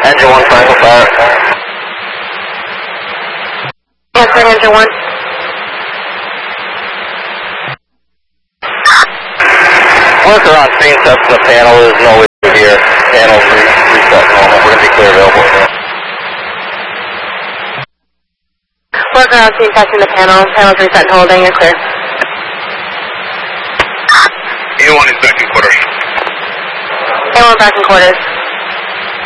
Engine 1, Triangle Fire. Answering engine 1. Worker on scene, testing the panel. There's no issue here. Panel's reset normal. We're going to be clear available. Worker on scene, testing the panel. Panel's reset and holding. You're clear. A1 is back in quarters. A1 back in quarters.